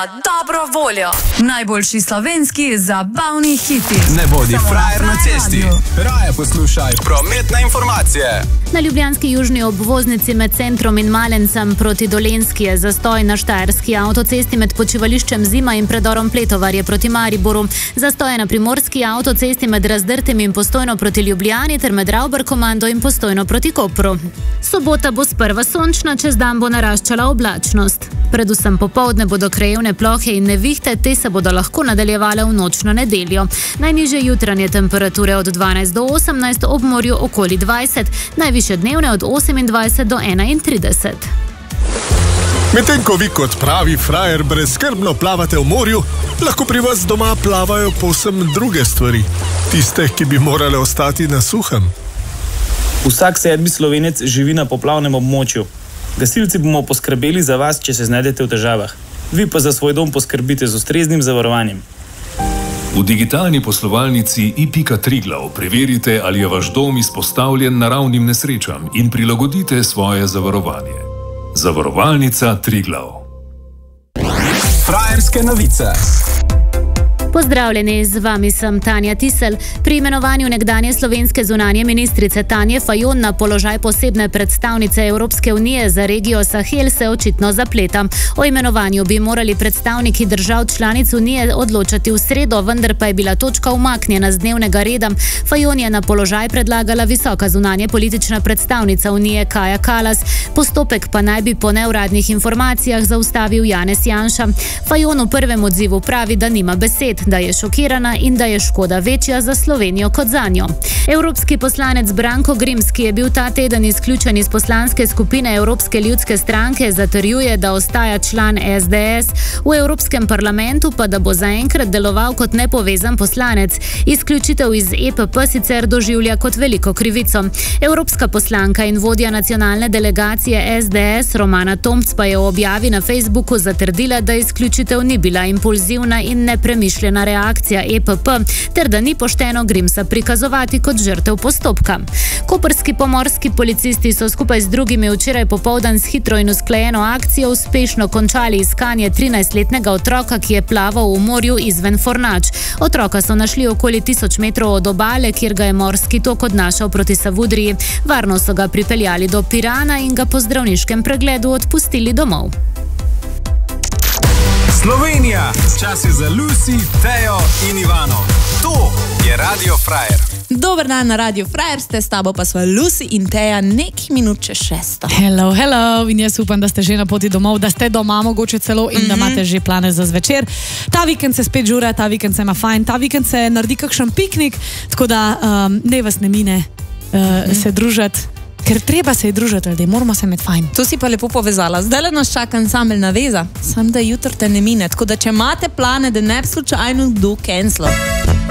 Dobro voljo. Najboljši slovenski zabavni hiti. Ne bodi frajer na cesti. Raje poslušaj prometne informacije. Na ljubljanski južni obvoznici med centrom in Malencem proti Dolenjski je zastoj na štajerski avtocesti med počivališčem Zima in predorom Pletovarje proti Mariboru. Zastoj je na primorski avtocesti med Razdrtem in Postojno proti Ljubljani ter med Ravbar-Komando in Postojno proti Kopru. Sobota bo sprva sončna, čez dan bo naraščala oblačnost. Predvsem popoldne bodo krajevne plohe in nevihte, te se bodo lahko nadaljevale v nočno nedeljo. Najnižje jutranje temperature od 12 do 18, ob morju okoli 20, najvišje dnevne od 28 do 31. Medtem ko vi kot pravi frajer brezskrbno plavate v morju, lahko pri vas doma plavajo povsem druge stvari. Tiste, ki bi morale ostati na suhem. Vsak 7. Slovenec živi na poplavnem območju. Gasilci bomo poskrbeli za vas, če se znajdete v težavah. Vi pa za svoj dom poskrbite z ustreznim zavarovanjem. V digitalni poslovalnici i.triglav preverite, ali je vaš dom izpostavljen naravnim nesrečam in prilagodite svoje zavarovanje. Zavarovalnica Triglav. Frajerske novice. Pozdravljeni, z vami sem Tanja Tisel. Pri imenovanju nekdanje slovenske zunanje ministrice Tanje Fajon na položaj posebne predstavnice Evropske unije za regijo Sahel se očitno zapleta. O imenovanju bi morali predstavniki držav članic unije odločati v sredo, vendar pa je bila točka umaknjena z dnevnega reda. Fajon je na položaj predlagala visoka zunanje politična predstavnica unije Kaja Kallas. Postopek pa naj bi po neuradnih informacijah zaustavil Janez Janša. Fajon v prvem odzivu pravi, da nima besed, da je šokirana in da je škoda večja za Slovenijo kot zanjo. Evropski poslanec Branko Grims, ki je bil ta teden izključen iz poslanske skupine Evropske ljudske stranke, zatrjuje, da ostaja član SDS. V Evropskem parlamentu pa da bo zaenkrat deloval kot nepovezan poslanec. Izključitev iz EPP sicer doživlja kot veliko krivico. Evropska poslanka in vodja nacionalne delegacije SDS Romana Tomc pa je v objavi na Facebooku zatrdila, da izključitev ni bila impulzivna in nepremišljena reakcija EPP, ter da ni pošteno Grimsa prikazovati kot žrtev postopka. Koprski pomorski policisti so skupaj z drugimi včeraj popoldan s hitro in usklajeno akcijo uspešno končali iskanje 13-letnega otroka, ki je plaval v morju izven Fornač. Otroka so našli okoli 1000 metrov od obale, kjer ga je morski tok odnašal proti Savudriji. Varno so ga pripeljali do Pirana in ga po zdravniškem pregledu odpustili domov. Slovenija, čas je za Lucy, Tejo in Ivano. To je Radio Frajer. Dober dan na Radio Frajer, ste s tabo pa sva Lucy in Teja nekaj minut čez 6. Hello, hello, in jaz upam, da ste že na poti domov, da ste doma mogoče celo in da imate že plane za zvečer. Ta vikend se spet žura, ta vikend se ima fajn, ta vikend se naredi kakšen piknik, tako da ne vas ne mine se družati. Ker treba se je družiti, ljudje, moramo se imeti fajn. To si pa lepo povezala. Zdaj nas čaka ansambel Naveza, sam da jutro te ne mine. Tako da če imate plane, da ne bi slučajno kdo cancel.